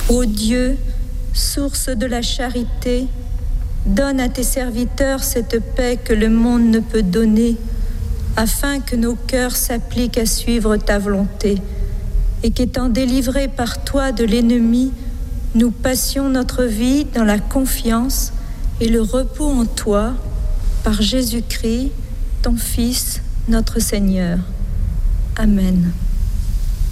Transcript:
Ô Dieu, source de la charité, donne à tes serviteurs cette paix que le monde ne peut donner, afin que nos cœurs s'appliquent à suivre ta volonté, et qu'étant délivrés par toi de l'ennemi, nous passions notre vie dans la confiance et le repos en toi, par Jésus-Christ, ton Fils, notre Seigneur. Amen.